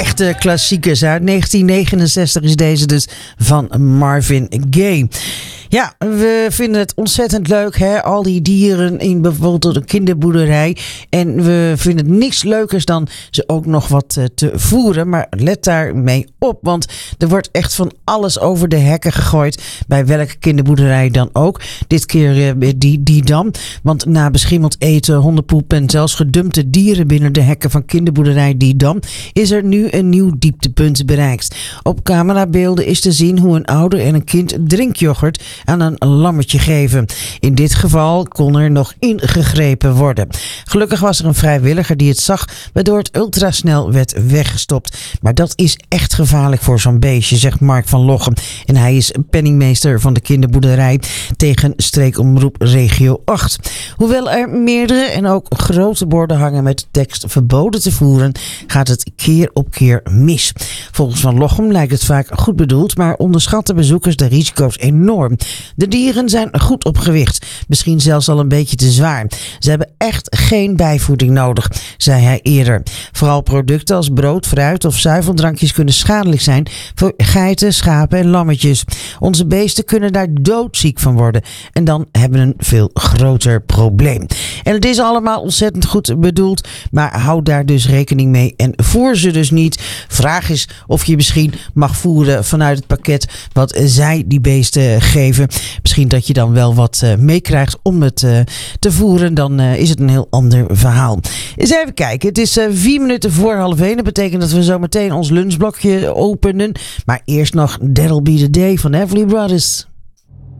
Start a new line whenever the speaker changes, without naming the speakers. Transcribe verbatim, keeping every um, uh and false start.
echte klassiekers. Uit negentien negenenzestig is deze dus van Marvin Gaye. Ja, we vinden het ontzettend leuk, hè? Al die dieren in bijvoorbeeld een kinderboerderij. En we vinden het niks leukers dan ze ook nog wat uh, te voeren. Maar let daar mee op, want er wordt echt van alles over de hekken gegooid. Bij welke kinderboerderij dan ook. Dit keer uh, die, die dan. Want na beschimmeld eten, hondenpoep en zelfs gedumpte dieren binnen de hekken van kinderboerderij Didam is er nu een nieuw dieptepunt bereikt. Op camerabeelden is te zien hoe een ouder en een kind drinkyoghurt aan een lammetje geven. In dit geval kon er nog ingegrepen worden. Gelukkig was er een vrijwilliger die het zag, waardoor het ultrasnel werd weggestopt. Maar dat is echt gevaarlijk voor zo'n beestje, zegt Mark van Lochem. En hij is penningmeester van de kinderboerderij tegen streekomroep Regio acht. Hoewel er meerdere en ook grote borden hangen met de tekst verboden te voeren, gaat het keer op keer mis. Volgens Van Lochem lijkt het vaak goed bedoeld, maar onderschatten bezoekers de risico's enorm. De dieren zijn goed op gewicht, misschien zelfs al een beetje te zwaar. Ze hebben echt geen bijvoeding nodig, zei hij eerder. Vooral producten als brood, fruit of zuiveldrankjes kunnen schadelijk zijn voor geiten, schapen en lammetjes. Onze beesten kunnen daar doodziek van worden en dan hebben we een veel groter probleem. En het is allemaal ontzettend goed bedoeld, maar hou daar dus rekening mee en voer ze dus niet. Vraag is of je misschien mag voeren vanuit het pakket wat zij die beesten geven. Misschien dat je dan wel wat uh, meekrijgt om het uh, te voeren. Dan uh, is het een heel ander verhaal. Eens even kijken. Het is uh, vier minuten voor half één. Dat betekent dat we zo meteen ons lunchblokje openen. Maar eerst nog That'll Be The Day van Everly Brothers.